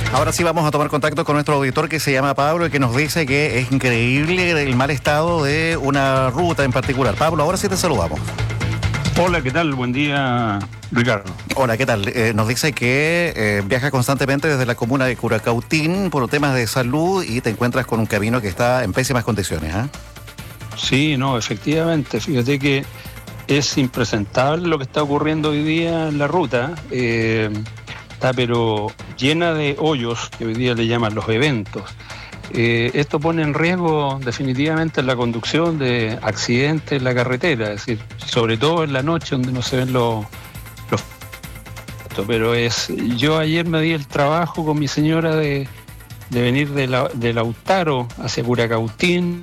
Ahora sí vamos a tomar contacto con nuestro auditor que se llama Pablo y que nos dice que es increíble el mal estado de una ruta en particular. Pablo, ahora sí te saludamos. Hola, ¿qué tal? Buen día, Ricardo. Hola, ¿qué tal? Nos dice que viaja constantemente desde la comuna de Curacautín por temas de salud y te encuentras con un camino que está en pésimas condiciones, ¿eh? Sí, no, efectivamente. Fíjate que es impresentable lo que está ocurriendo hoy día en la ruta. Está pero llena de hoyos, que hoy día le llaman los eventos. Esto pone en riesgo definitivamente la conducción de accidentes en la carretera, es decir, sobre todo en la noche donde no se ven los pero yo ayer me di el trabajo con mi señora de venir de Lautaro hacia Curacautín,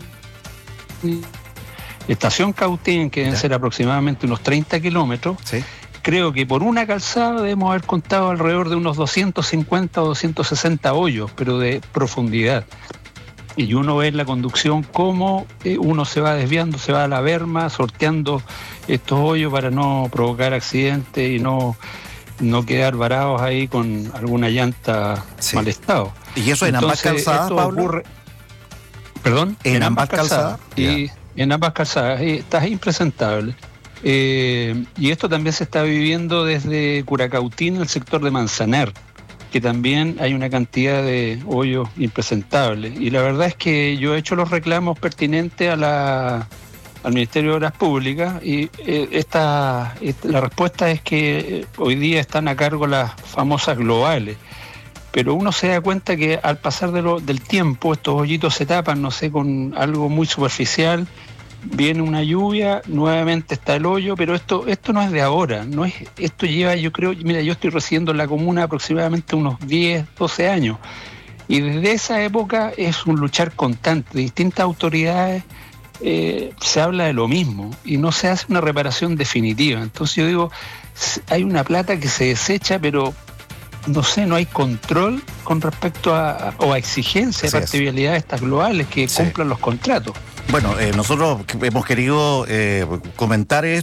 estación Cautín, que deben ser aproximadamente unos 30 kilómetros. Sí. Creo que por una calzada debemos haber contado alrededor de unos 250 o 260 hoyos, pero de profundidad. Y uno ve en la conducción cómo uno se va desviando, se va a la berma, sorteando estos hoyos para no provocar accidentes y no quedar varados ahí con alguna llanta mal estado. ¿Y eso en ambas calzadas, Pablo? ¿Perdón? ¿En ambas calzadas? Y en ambas calzadas. Está impresentable. Y esto también se está viviendo desde Curacautín, el sector de Manzanar, que también hay una cantidad de hoyos impresentables. Y la verdad es que yo he hecho los reclamos pertinentes al Ministerio de Obras Públicas y la respuesta es que hoy día están a cargo las famosas globales. Pero uno se da cuenta que al pasar del tiempo estos hoyitos se tapan, no sé, con algo muy superficial. Viene una lluvia, nuevamente está el hoyo, pero esto no es de ahora, esto lleva, yo creo, mira, yo estoy residiendo en la comuna aproximadamente unos 10, 12 años, y desde esa época es un luchar constante, distintas autoridades se habla de lo mismo, y no se hace una reparación definitiva. Entonces yo digo, hay una plata que se desecha, pero no sé, no hay control con respecto a exigencia de factibilidad de estas globales que cumplan los contratos. Bueno, nosotros hemos querido comentar esto